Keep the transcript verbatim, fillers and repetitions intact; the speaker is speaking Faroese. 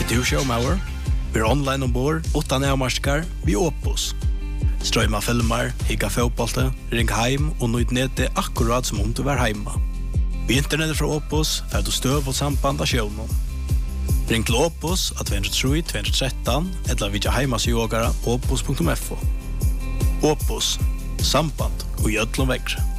Er du showmauer? Vi er online ombord, utan avmarskar, vi Opus. Strøyma filmer, higga fotbollte, ring heim og nøyd nete akkurat som om du var heima. Vi internettet fra Opus, fer du støv og samband av sjøvnen. Ring til Opus at to tre to tre tre eller vidja heimasjogara opus punktum f o. Opus, samband og i ødlom vekkre.